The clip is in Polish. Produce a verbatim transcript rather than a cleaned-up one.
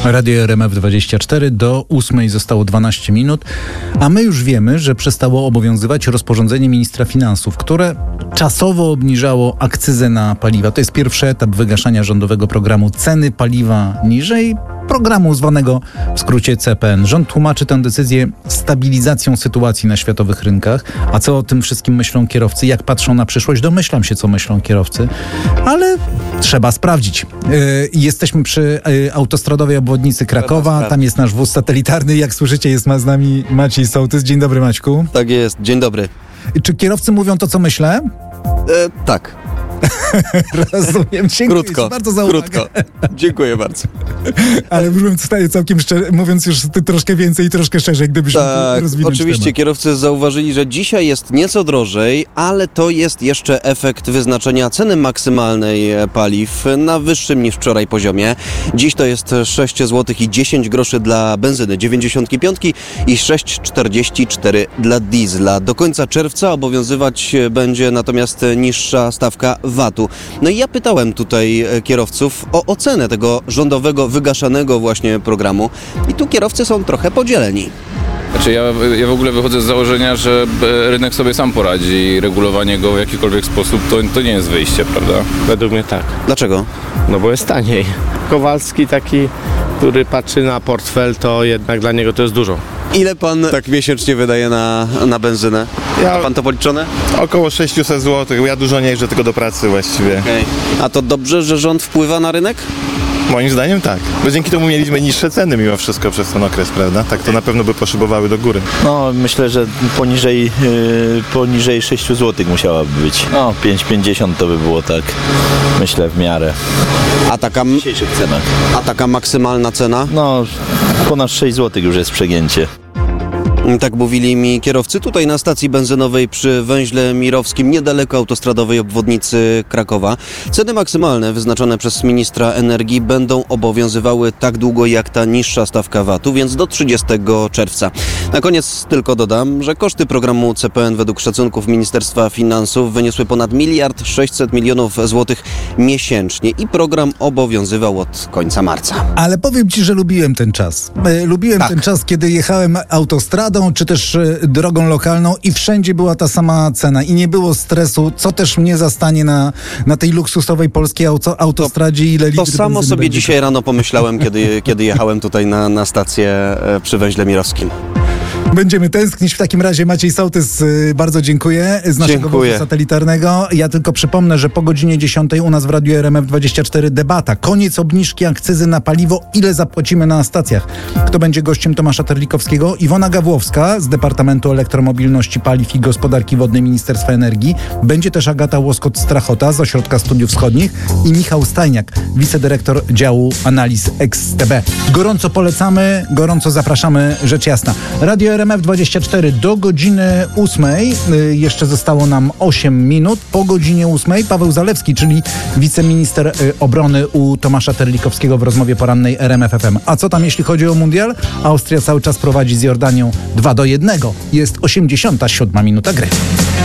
Radio R M F dwadzieścia cztery, do ósmej zostało dwanaście minut, a my już wiemy, że przestało obowiązywać rozporządzenie ministra finansów, które czasowo obniżało akcyzę na paliwa. To jest pierwszy etap wygaszania rządowego programu Ceny Paliwa Niżej, programu zwanego w skrócie C P N. Rząd tłumaczy tę decyzję stabilizacją sytuacji na światowych rynkach. A co o tym wszystkim myślą kierowcy? Jak patrzą na przyszłość? Domyślam się, co myślą kierowcy, ale trzeba sprawdzić. Yy, jesteśmy przy yy, autostradowej obwodnicy Krakowa. Tam jest nasz wóz satelitarny. Jak słyszycie, jest z nami Maciej Sołtys. Dzień dobry, Maćku. Tak jest. Dzień dobry. Czy kierowcy mówią to, co myślę? E, tak. Rozumiem. Dziękuję Krótko. ci bardzo za uwagę. Krótko. Dziękuję bardzo. Ale mówiąc tutaj całkiem szczerze, mówiąc już ty troszkę więcej i troszkę szerzej, gdybyś tak, rozwinąć oczywiście temat. Kierowcy zauważyli, że dzisiaj jest nieco drożej, ale to jest jeszcze efekt wyznaczenia ceny maksymalnej paliw na wyższym niż wczoraj poziomie. Dziś to jest sześć złotych i dziesięć groszy dla benzyny dziewięćdziesiąt pięć i sześć czterdzieści cztery dla diesla. Do końca czerwca obowiązywać będzie natomiast niższa stawka vatu. No i ja pytałem tutaj kierowców o ocenę tego rządowego, wygaszanego właśnie programu i tu kierowcy są trochę podzieleni. Znaczy ja, ja w ogóle wychodzę z założenia, że rynek sobie sam poradzi i regulowanie go w jakikolwiek sposób to, to nie jest wyjście, prawda? Według mnie tak. Dlaczego? No bo jest taniej. Kowalski taki, który patrzy na portfel, to jednak dla niego to jest dużo. Ile pan tak miesięcznie wydaje na, na benzynę? Ja Ma pan to policzone? około sześćset złotych. Ja dużo nie jeżdżę tylko do pracy właściwie. Okay. A to dobrze, że rząd wpływa na rynek? Moim zdaniem tak. Bo dzięki temu mieliśmy niższe ceny mimo wszystko przez ten okres, prawda? Tak to na pewno by poszybowały do góry. No myślę, że poniżej, yy, poniżej sześć złotych musiałaby być. No pięć pięćdziesiąt to by było tak, myślę, w miarę. A taka, W dzisiejszych cenach. a taka maksymalna cena? No ponad sześć złotych już jest przegięcie. Tak mówili mi kierowcy tutaj na stacji benzynowej przy węźle Mirowskim, niedaleko autostradowej obwodnicy Krakowa. Ceny maksymalne wyznaczone przez ministra energii będą obowiązywały tak długo jak ta niższa stawka vatu, więc do trzydziestego czerwca. Na koniec tylko dodam, że koszty programu C P N według szacunków Ministerstwa Finansów wyniosły ponad miliard sześćset milionów złotych miesięcznie i program obowiązywał od końca marca. Ale powiem ci, że lubiłem ten czas. E, Lubiłem Tak. ten czas, kiedy jechałem autostradą, czy też e, drogą lokalną i wszędzie była ta sama cena i nie było stresu, co też mnie zastanie na, na tej luksusowej polskiej auto, autostradzie. Ile To litrów samo benzyny sobie będzie. dzisiaj rano pomyślałem, kiedy, kiedy jechałem tutaj na, na stację e, przy węźle Mirowskim. Będziemy tęsknić. W takim razie Maciej Sołtys, y, bardzo dziękuję z naszego Dziękuję. wozu satelitarnego. Ja tylko przypomnę, że po godzinie dziesiątej u nas w Radiu R M F dwadzieścia cztery debata. Koniec obniżki akcyzy na paliwo. Ile zapłacimy na stacjach? Kto będzie gościem Tomasza Terlikowskiego? Iwona Gawłowska z Departamentu Elektromobilności, Paliw i Gospodarki Wodnej Ministerstwa Energii. Będzie też Agata Łoskot-Strachota z Ośrodka Studiów Wschodnich i Michał Stajniak, wicedyrektor działu analiz X T B. Gorąco polecamy, gorąco zapraszamy, rzecz jasna. Radio R M F dwadzieścia cztery do godziny ósmej. Y, jeszcze zostało nam osiem minut. Po godzinie ósmej Paweł Zalewski, czyli wiceminister y, obrony u Tomasza Terlikowskiego w rozmowie porannej R M F F M. A co tam jeśli chodzi o mundial? Austria cały czas prowadzi z Jordanią dwa do jednego. Jest osiemdziesiąta siódma minuta gry.